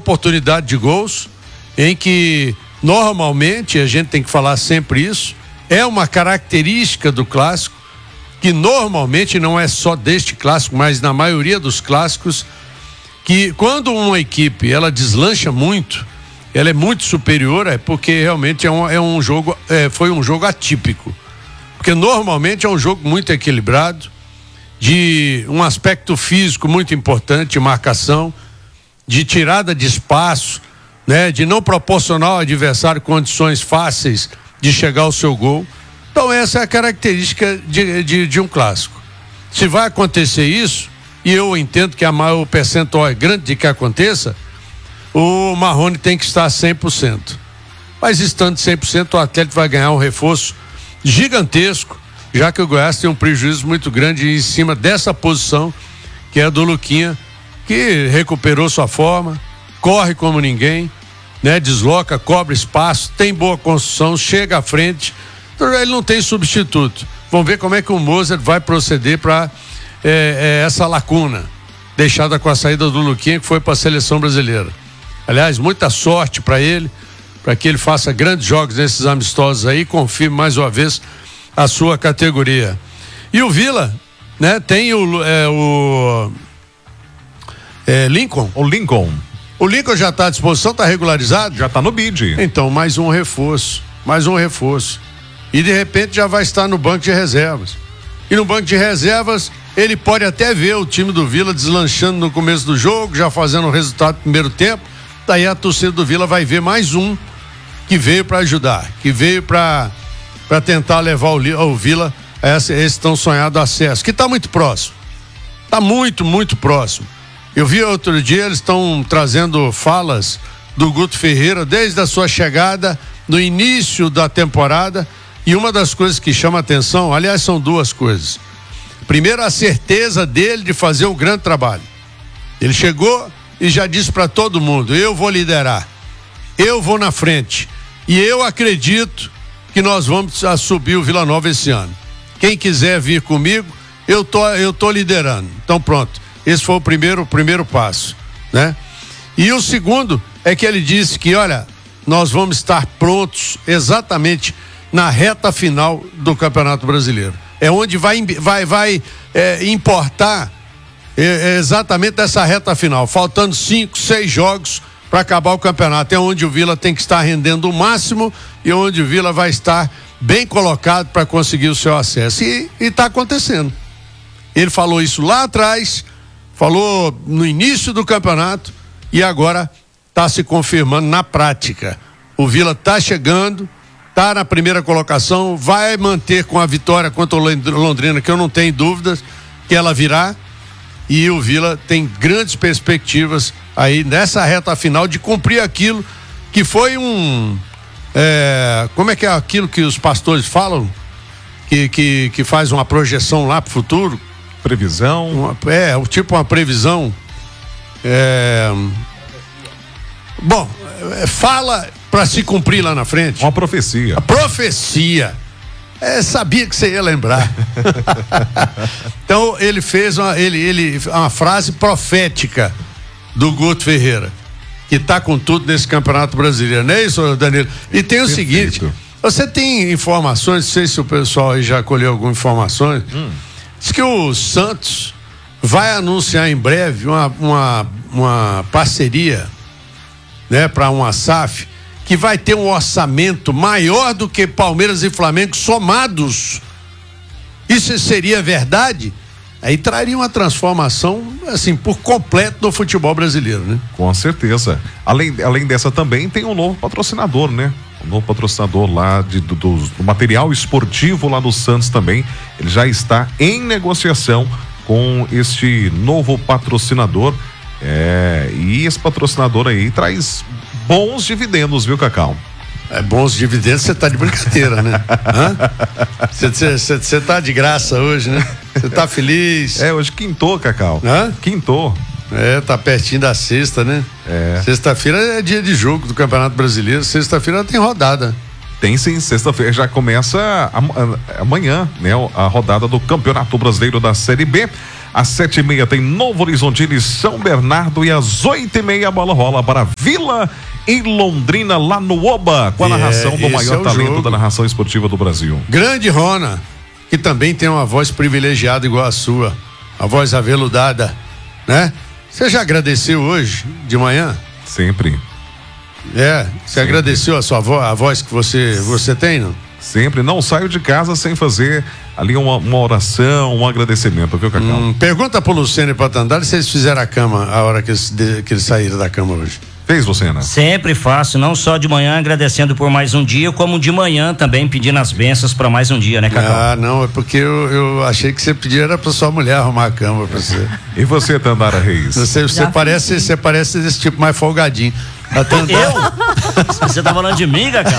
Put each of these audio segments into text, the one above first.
oportunidade de gols, em que normalmente, a gente tem que falar sempre isso, é uma característica do clássico, que normalmente não é só deste clássico, mas na maioria dos clássicos, que quando uma equipe ela deslancha muito, ela é muito superior, é porque realmente foi um jogo atípico. Porque normalmente é um jogo muito equilibrado, de um aspecto físico muito importante, de marcação, de tirada de espaço, né, de não proporcionar ao adversário condições fáceis de chegar ao seu gol. Então essa é a característica de um clássico. Se vai acontecer isso, e eu entendo que o percentual é grande de que aconteça, o Marrone tem que estar 100%. Mas estando 100%, o Atlético vai ganhar um reforço gigantesco, já que o Goiás tem um prejuízo muito grande em cima dessa posição, que é a do Luquinha, que recuperou sua forma, corre como ninguém, né? Desloca, cobre espaço, tem boa construção, chega à frente, então ele não tem substituto. Vamos ver como é que o Mozart vai proceder para essa lacuna deixada com a saída do Luquinha, que foi para a seleção brasileira. Aliás, muita sorte para ele, para que ele faça grandes jogos nesses amistosos aí, confirme mais uma vez a sua categoria. E o Vila, né, tem o Lincoln. O Lincoln. O Lincoln já está à disposição, está regularizado? Já está no bid. Então, mais um reforço. E de repente já vai estar no banco de reservas. E no banco de reservas, ele pode até ver o time do Vila deslanchando no começo do jogo, já fazendo o resultado do primeiro tempo. Daí a torcida do Vila vai ver mais um que veio para ajudar, que veio para tentar levar o Vila a esse tão sonhado acesso, que está muito próximo. Está muito, muito próximo. Eu vi outro dia, eles estão trazendo falas do Guto Ferreira desde a sua chegada no início da temporada, e uma das coisas que chama atenção, aliás, são duas coisas. Primeiro, a certeza dele de fazer um grande trabalho. Ele chegou e já disse para todo mundo: eu vou liderar, eu vou na frente, e eu acredito que nós vamos subir o Vila Nova esse ano. Quem quiser vir comigo, eu tô liderando. Então pronto, esse foi o primeiro passo, né? E o segundo é que ele disse que, olha, nós vamos estar prontos exatamente na reta final do Campeonato Brasileiro. É onde vai importar exatamente essa reta final, faltando 5, 6 jogos para acabar o campeonato. É onde o Vila tem que estar rendendo o máximo e onde o Vila vai estar bem colocado para conseguir o seu acesso. E está acontecendo. Ele falou isso lá atrás, falou no início do campeonato e agora está se confirmando na prática. O Vila está chegando, está na primeira colocação, vai manter com a vitória contra o Londrina, que eu não tenho dúvidas que ela virá. E o Vila tem grandes perspectivas aí nessa reta final de cumprir aquilo que foi como é que é aquilo que os pastores falam? Que faz uma projeção lá para o futuro? Previsão? Tipo uma previsão. Bom, fala para se cumprir lá na frente. Uma profecia. A profecia. Sabia que você ia lembrar. Então ele fez uma frase profética do Guto Ferreira, que está com tudo nesse Campeonato Brasileiro, não é isso, Danilo? E tem o seguinte, você tem informações, não sei se o pessoal aí já colheu algumas informações, diz que o Santos vai anunciar em breve uma parceria, né, para uma SAF, que vai ter um orçamento maior do que Palmeiras e Flamengo somados. Isso seria verdade? Aí traria uma transformação, assim, por completo no futebol brasileiro, né? Com certeza. Além dessa também tem um novo patrocinador, né? Um novo patrocinador lá do material esportivo lá do Santos também. Ele já está em negociação com este novo patrocinador. E esse patrocinador aí traz bons dividendos, viu, Cacau? Bons dividendos, você tá de brincadeira, né? Você tá de graça hoje, né? Você tá feliz? Hoje quintou, Cacau. Quintou. Tá pertinho da sexta, né? Sexta-feira é dia de jogo do Campeonato Brasileiro, sexta-feira tem rodada. Tem sim, sexta-feira já começa amanhã, né? A rodada do Campeonato Brasileiro da Série B. Às 7h30 tem Novo Horizontino e São Bernardo, e às 8h30 a bola rola para Vila e Londrina, lá no Oba, com a narração do maior talento da narração esportiva do Brasil. Grande Rona, que também tem uma voz privilegiada igual a sua, a voz aveludada, né? Você já agradeceu hoje de manhã? Sempre. Você agradeceu a sua voz, a voz que você tem, não? Sempre, não saio de casa sem fazer ali uma oração, um agradecimento, viu, Cacau? Pergunta pro Luciano e pra Tandara se eles fizeram a cama a hora que eles saíram da cama hoje. Fez, Luciana? Sempre faço, não só de manhã agradecendo por mais um dia, como de manhã também pedindo as bênçãos para mais um dia, né, Cacau? Ah, não, é porque eu achei que você pedia era pra sua mulher arrumar a cama pra você. E você, Tandara Reis? Você parece desse tipo mais folgadinho. Eu? Você tá falando de mim, Cacau?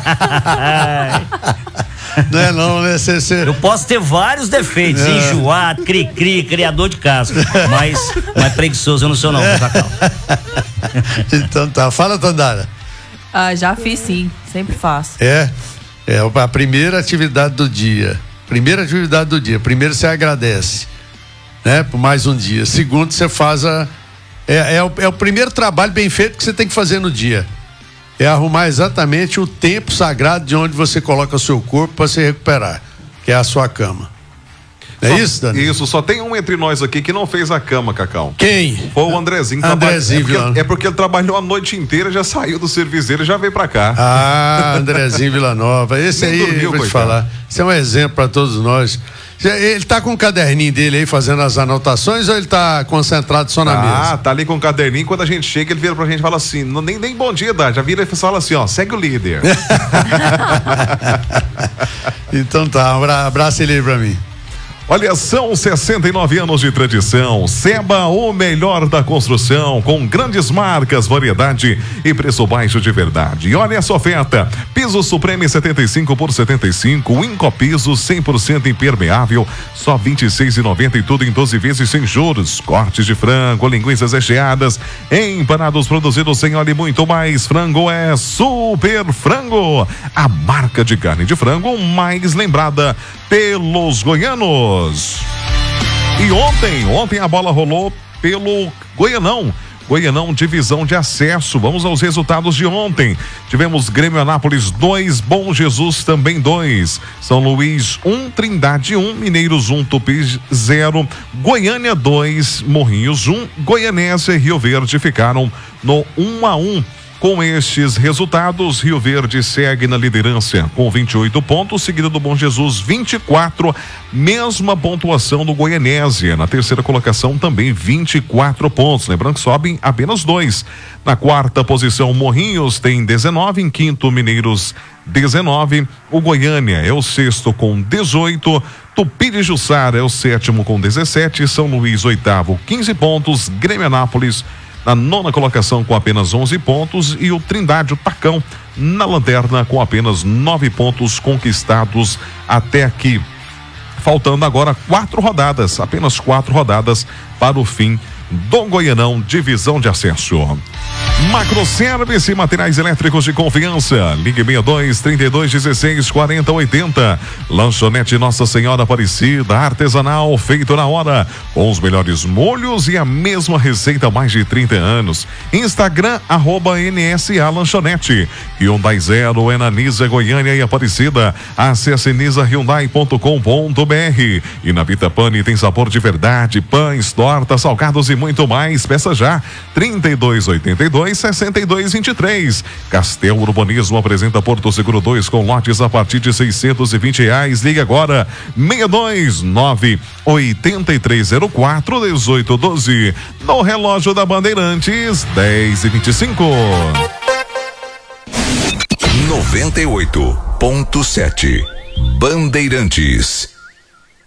Não é não, né? Eu posso ter vários defeitos, enjoado, cri-cri, criador de casco, mas preguiçoso eu não sou não, Cacau. Então tá, fala, Tandara. Já fiz sim, sempre faço. É a primeira atividade do dia. Primeiro você agradece, né? Por mais um dia. Segundo, você faz é o primeiro trabalho bem feito que você tem que fazer no dia. É arrumar exatamente o tempo sagrado de onde você coloca o seu corpo para se recuperar, que é a sua cama. Isso, Dani? Isso, só tem um entre nós aqui que não fez a cama, Cacau. Quem? Foi o Andrezinho. É porque ele trabalhou a noite inteira, já saiu do serviço dele e já veio pra cá. Andrezinho Villanova. Esse aí, dormiu, vou te falar, esse é um exemplo para todos nós. Ele tá com o caderninho dele aí fazendo as anotações ou ele tá concentrado só na mesa? Tá ali com o caderninho. Quando a gente chega, ele vira pra gente e fala assim: nem bom dia, Dá. Já vira e fala assim: ó, segue o líder. Então tá, um abraço ele aí pra mim. Olha, são 69 anos de tradição. Seba, o melhor da construção, com grandes marcas, variedade e preço baixo de verdade. E olha essa oferta: piso Supreme 75 por 75, Incopiso 100% impermeável, só R$26,90 e tudo em 12 vezes sem juros. Cortes de frango, linguiças recheadas, empanados produzidos sem óleo e muito mais. Frango é Super Frango, a marca de carne de frango mais lembrada pelos goianos. E ontem a bola rolou pelo Goianão, divisão de acesso. Vamos aos resultados de ontem. Tivemos Grêmio Anápolis 2, Bom Jesus também 2, São Luís 1, Trindade 1, Mineiros 1, Tupi 0, Goiânia 2, Morrinhos 1, Goianésia e Rio Verde ficaram no 1-1. Com estes resultados, Rio Verde segue na liderança com 28 pontos, seguido do Bom Jesus 24, mesma pontuação do Goianésia. Na terceira colocação também 24 pontos, lembrando que sobem apenas 2. Na quarta posição, Morrinhos tem 19, em quinto Mineiros 19, o Goiânia é o sexto com 18, Tupi de Jussara é o sétimo com 17, São Luís oitavo 15 pontos, Grêmio Anápolis na nona colocação com apenas 11 pontos e o Trindade, o Tacão, na lanterna com apenas 9 pontos conquistados até aqui. Faltando agora apenas 4 rodadas para o fim do Goianão, divisão de acesso. Macroservice, materiais elétricos de confiança. Ligue 62-32-16-40-80. Lanchonete Nossa Senhora Aparecida, artesanal, feito na hora, com os melhores molhos e a mesma receita há mais de 30 anos. Instagram, @NSA Lanchonete. Hyundai Zero é na Nisa, Goiânia e Aparecida. Acesse nisahyundai.com.br. E na Vitapani tem sabor de verdade, pães, tortas, salgados e muito mais. Peça já, 3282-6223. Castel Urbanismo apresenta Porto Seguro 2 com lotes a partir de R$620. Ligue agora, 629-8304-1812. No relógio da Bandeirantes, 10h25. 98.7 Bandeirantes.